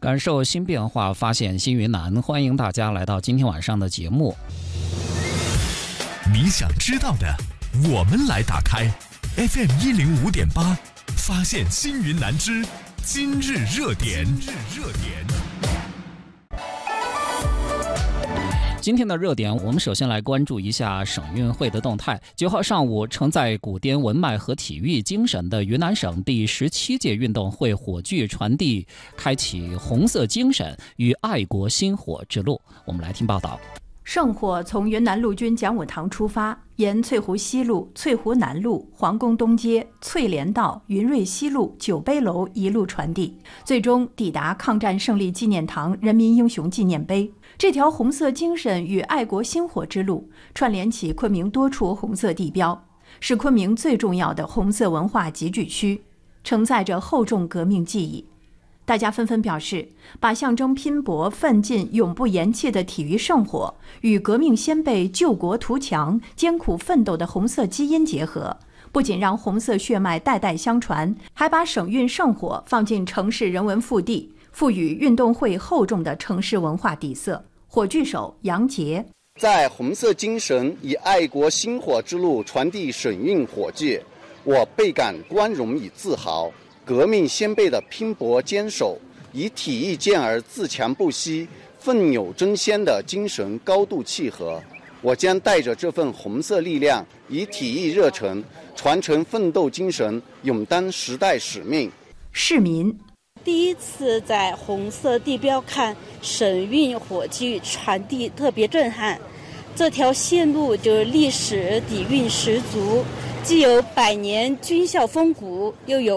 感受新变化，发现新云南，欢迎大家来到今天晚上的节目。 你想知道的，我们来打开 FM 105.8，发现新云南之今日热点。 今天的热点，我们首先来关注一下省运会的动态。9号上午，承载古滇文脉和体育精神的云南省第17届运动会火炬传递，开启红色精神与爱国星火之路。我们来听报道。 圣火从云南陆军讲武堂出发，沿翠湖西路、翠湖南路、皇宫东街、翠莲道、云瑞西路、酒杯楼一路传递，最终抵达抗战胜利纪念堂人民英雄纪念碑。这条红色精神与爱国星火之路，串联起昆明多处红色地标，是昆明最重要的红色文化集聚区，承载着厚重革命记忆。大家纷纷表示，把象征拼搏、奋进、永不言弃的体育圣火与革命先辈救国图强、艰苦奋斗的红色基因结合，不仅让红色血脉代代相传，还把省运圣火放进城市人文腹地，赋予运动会厚重的城市文化底色。火炬手杨杰在红色精神以爱国星火之路传递省运火炬，我倍感光荣与自豪。革命先辈的拼搏坚守，以体育健儿自强不息、奋勇争先的精神高度契合。我将带着这份红色力量，以体育热忱传承奋斗精神，勇担时代使命。 市民第一次在红色地标看省运火炬传递，特别震撼。这条线路就是历史底蕴十足，既有百年军校风骨，又有